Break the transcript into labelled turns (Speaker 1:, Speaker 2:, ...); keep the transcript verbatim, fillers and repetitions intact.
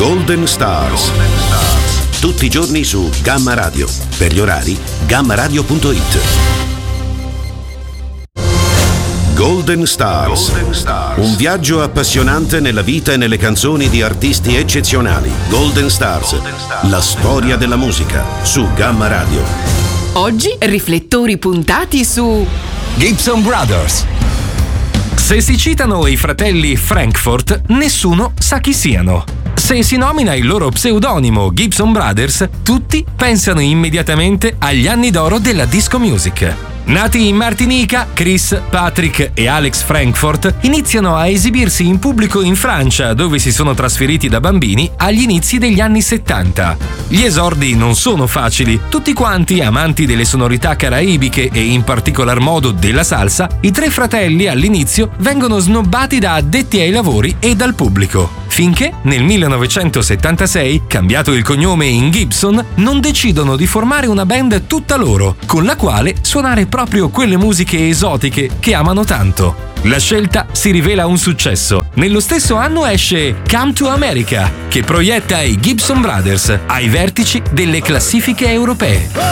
Speaker 1: Golden Stars. Tutti i giorni su Gamma Radio. Per gli orari, gamma radio punto it. Golden Stars. Golden Stars. Un viaggio appassionante nella vita e nelle canzoni di artisti eccezionali. Golden Stars. Golden Stars. La storia della musica su Gamma Radio.
Speaker 2: Oggi riflettori puntati su
Speaker 3: Gibson Brothers. Se si citano i fratelli Frankfurt, nessuno sa chi siano. Se si nomina il loro pseudonimo Gibson Brothers, tutti pensano immediatamente agli anni d'oro della disco music. Nati in Martinica, Chris, Patrick e Alex Frankfurt iniziano a esibirsi in pubblico in Francia, dove si sono trasferiti da bambini agli inizi degli anni settanta. Gli esordi non sono facili. Tutti quanti amanti delle sonorità caraibiche e in particolar modo della salsa, i tre fratelli all'inizio vengono snobbati da addetti ai lavori e dal pubblico. Finché nel millenovecentosettantasei, cambiato il cognome in Gibson, non decidono di formare una band tutta loro, con la quale suonare proprio quelle musiche esotiche che amano tanto. La scelta si rivela un successo. Nello stesso anno esce Come to America, che proietta i Gibson Brothers ai vertici delle classifiche europee.